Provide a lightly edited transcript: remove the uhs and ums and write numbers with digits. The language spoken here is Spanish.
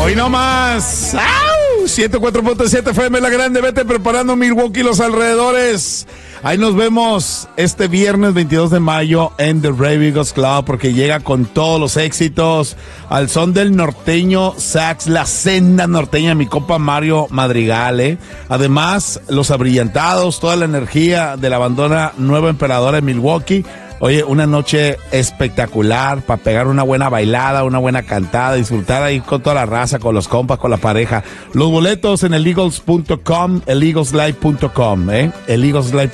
Hoy no más. ¡Au! 104.7 FM La Grande. Vete preparando Milwaukee y los alrededores. Ahí nos vemos este viernes 22 de mayo en The Brave Eagles Club, porque llega con todos los éxitos al son del norteño sax, la senda norteña, mi compa Mario Madrigal, Además, los abrillantados, toda la energía de la bandona Nueva Emperadora de Milwaukee. Oye, una noche espectacular para pegar una buena bailada, una buena cantada, disfrutar ahí con toda la raza, con los compas, con la pareja. Los boletos en eleagles.com, eleagleslive.com, eleagleslive.com.